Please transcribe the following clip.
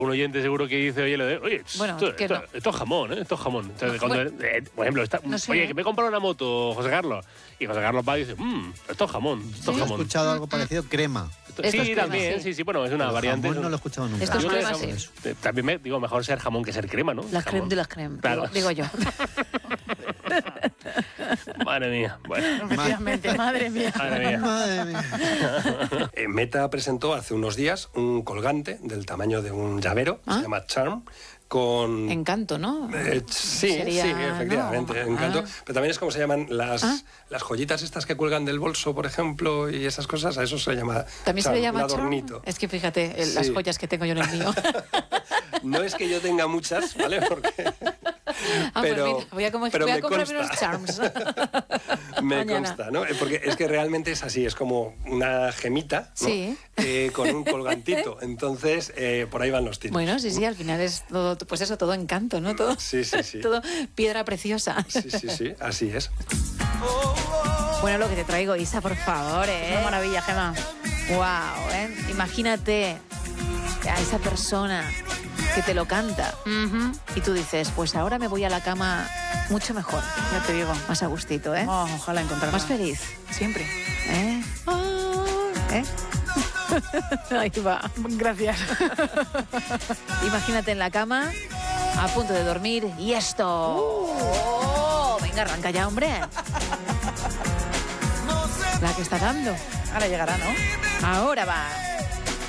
un oyente seguro que dice, oye, Bueno, esto es jamón, ¿eh? Esto es jamón. Entonces, cuando, por ejemplo, no sé, oye, que me he comprado una moto, José Carlos. Y José Carlos va y dice, esto es jamón, esto es He jamón. escuchado algo parecido, crema. Esto es Sí, crema, también, sí, bueno, es una Pero variante. jamón no lo he escuchado nunca. Esto es Yo crema, creo que sí. También digo, mejor ser jamón que ser crema, ¿no? La creme Jamón. de la creme, Claro. digo yo. Madre mía, bueno. Efectivamente, madre mía. Madre mía. Madre mía. Meta presentó hace unos días un colgante del tamaño de un llavero, se llama Charm, con... Encanto, ¿no? Sí, Sería, sí, efectivamente, ¿no? Encanto. Pero también es como se llaman las joyitas estas que cuelgan del bolso, por ejemplo, y esas cosas, a eso se llama ¿También charm, se le llama un charm? adornito. Es que fíjate, las Sí. joyas que tengo yo en el mío. No es que yo tenga muchas, ¿vale? Porque... Pero, pues mira, voy a pero me comprar consta. unos charms. Me Mañana. consta, ¿no? Porque es que realmente es así, es como una gemita, ¿no? Sí. Con un colgantito. Entonces, por ahí van los tiros. Bueno, sí, al final es todo, pues eso, todo encanto, ¿no? Todo, Sí, sí, sí. todo piedra preciosa. Sí, así es. Bueno, lo que te traigo, Isa, por favor, Una maravilla, Gemma. Wow, Imagínate a esa persona que te lo canta y tú dices, pues ahora me voy a la cama mucho mejor. Ya te digo. Más a gustito, ¿eh? Oh, ojalá encontrarla. Más feliz. Siempre. ¿Eh? Ahí va. Gracias. Imagínate en la cama, a punto de dormir, y esto. Venga, arranca ya, hombre. La que está dando. Ahora llegará, ¿no? Ahora va.